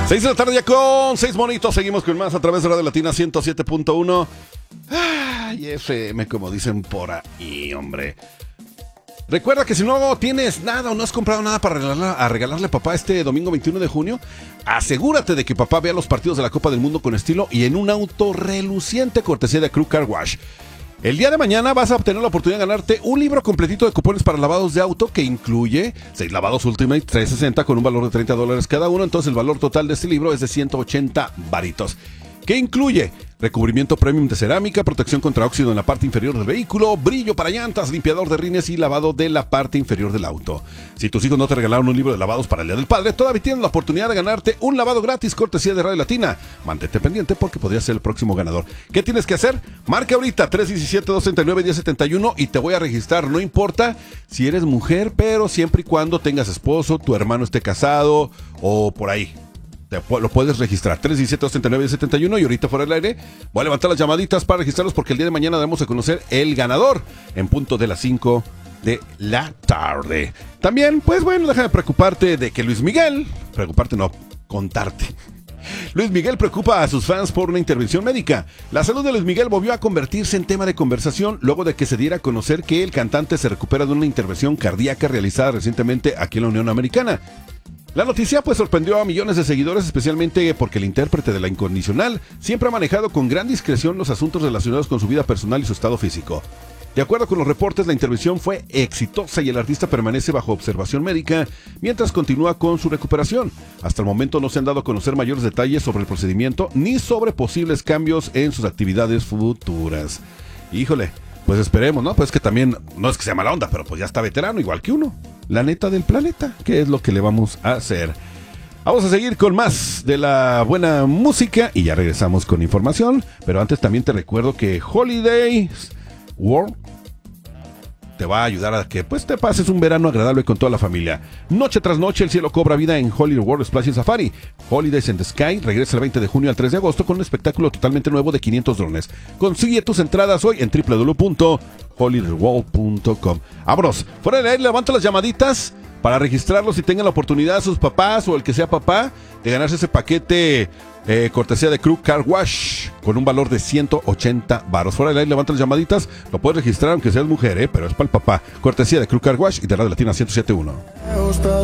6 de la tarde ya con 6 monitos. Seguimos con más a través de Radio Latina 107.1. Ay, FM, como dicen por ahí, hombre. Recuerda que si no tienes nada o no has comprado nada para regalarle a papá este domingo 21 de junio, asegúrate de que papá vea los partidos de la Copa del Mundo con estilo y en un auto reluciente cortesía de Crew Car Wash. El día de mañana vas a obtener la oportunidad de ganarte un libro completito de cupones para lavados de auto que incluye 6 lavados Ultimate 360 con un valor de $30 cada uno. Entonces el valor total de este libro es de 180 varitos. ¿Qué incluye? Recubrimiento premium de cerámica, protección contra óxido en la parte inferior del vehículo, brillo para llantas, limpiador de rines y lavado de la parte inferior del auto. Si tus hijos no te regalaron un libro de lavados para el Día del Padre, todavía tienes la oportunidad de ganarte un lavado gratis cortesía de Radio Latina. Mantente pendiente porque podría ser el próximo ganador. ¿Qué tienes que hacer? Marca ahorita 317-239-1071 y te voy a registrar. No importa si eres mujer, pero siempre y cuando tengas esposo, tu hermano esté casado o por ahí. Lo puedes registrar, 317-239-1071 y ahorita fuera del aire voy a levantar las llamaditas para registrarlos porque el día de mañana debemos de conocer el ganador en punto de las 5 de la tarde. También, pues bueno, deja de preocuparte de que Luis Miguel, contarte. Luis Miguel preocupa a sus fans por una intervención médica. La salud de Luis Miguel volvió a convertirse en tema de conversación luego de que se diera a conocer que el cantante se recupera de una intervención cardíaca realizada recientemente aquí en la Unión Americana. La noticia pues sorprendió a millones de seguidores, especialmente porque el intérprete de La Incondicional siempre ha manejado con gran discreción los asuntos relacionados con su vida personal y su estado físico. De acuerdo con los reportes, la intervención fue exitosa y el artista permanece bajo observación médica mientras continúa con su recuperación. Hasta el momento no se han dado a conocer mayores detalles sobre el procedimiento ni sobre posibles cambios en sus actividades futuras. Híjole, pues esperemos, ¿no? Pues que también, no es que sea mala onda, pero pues ya está veterano igual que uno. La neta del planeta, ¿qué es lo que le vamos a hacer? Vamos a seguir con más de la buena música y ya regresamos con información, pero antes también te recuerdo que Holiday World te va a ayudar a que pues te pases un verano agradable con toda la familia. Noche tras noche el cielo cobra vida en Holiday World Splash Safari. Holidays in the Sky regresa el 20 de junio al 3 de agosto con un espectáculo totalmente nuevo de 500 drones. Consigue tus entradas hoy en www.holidayworld.com. Vámonos, fuera de ahí, levanta las llamaditas para registrarlos y tengan la oportunidad sus papás o el que sea papá de ganarse ese paquete cortesía de Crew Car Wash con un valor de 180 varos. Fuera del aire, levanta las llamaditas, lo puedes registrar aunque seas mujer, pero es para el papá. Cortesía de Crew Car Wash y de Radio Latina 107.1.